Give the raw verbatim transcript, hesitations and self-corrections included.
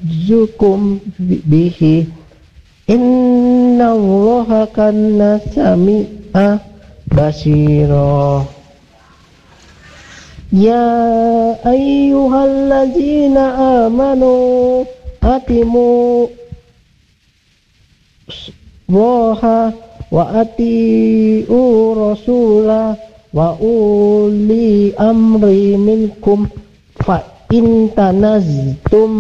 yu'azzukum bihi innallaha kana sami'a basira. Ya ayyuhalladzina amanu atimu waha wa ati'u rasulah wa uli amri minkum fa in tanaztum